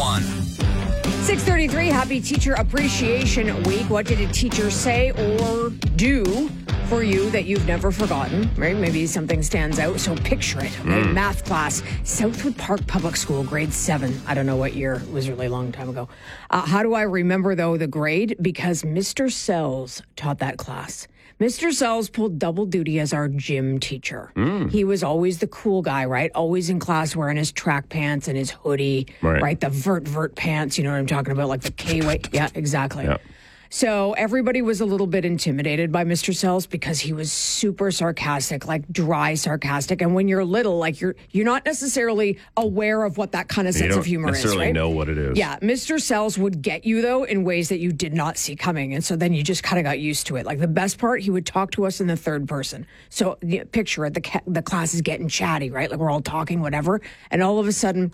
on. 6:33, happy Teacher Appreciation Week. What did a teacher say or do for you that you've never forgotten, right? Maybe something stands out. So picture it. Okay? Math class, Southwood Park Public School, grade 7. I don't know what year. It was a really long time ago. How do I remember, though, the grade? Because Mr. Sells taught that class. Mr. Sells pulled double duty as our gym teacher. He was always the cool guy, right? Always in class wearing his track pants and his hoodie, right? The vert pants, you know what I'm talking about? Like the K-way. Yeah, exactly. Yep. So everybody was a little bit intimidated by Mr. Sells because he was super sarcastic, like dry sarcastic. And when you're little, like you're not necessarily aware of what that kind of sense of humor is, right? You don't necessarily know what it is. Yeah, Mr. Sells would get you, though, in ways that you did not see coming. And so then you just kind of got used to it. Like the best part, he would talk to us in the third person. So picture it, the class is getting chatty, right? Like we're all talking, whatever. And all of a sudden,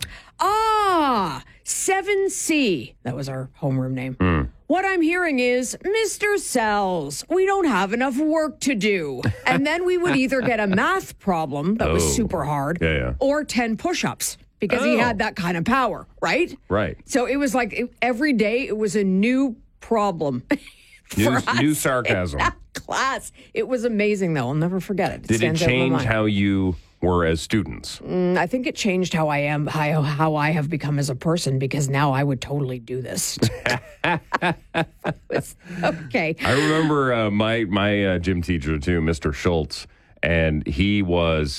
7C. That was our homeroom name. What I'm hearing is, Mr. Sells, we don't have enough work to do. And then we would either get a math problem that was super hard or 10 push-ups because he had that kind of power, right? Right. So it was like every day it was a new problem. New sarcasm. In that class. It was amazing, though. I'll never forget it. Did it change how you were as students? I think it changed how I am, how I have become as a person, because now I would totally do this. Okay. I remember my gym teacher too, Mr. Schultz, and he was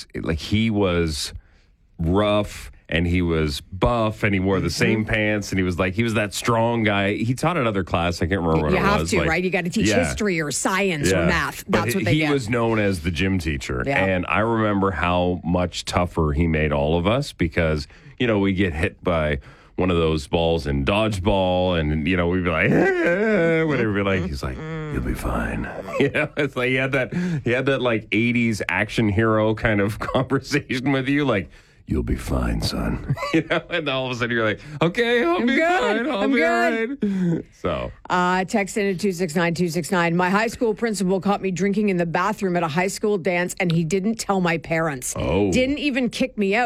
rough and he was buff and he wore the same pants and he was that strong guy. He taught another class. I can't remember what it was. You have to, right? You got to teach history or science or math. That's what they get. He was known as the gym teacher. Yeah. And I remember how much tougher he made all of us because, we get hit by one of those balls in dodgeball and, we'd be like, whatever. Be like, he's like, you'll be fine. It's like he had that like 80s action hero kind of conversation with you. Like, you'll be fine, son. And all of a sudden you're like, okay, I'll be fine. I'll be all right. So. Text in at 269-269. My high school principal caught me drinking in the bathroom at a high school dance, and he didn't tell my parents. Oh. Didn't even kick me out.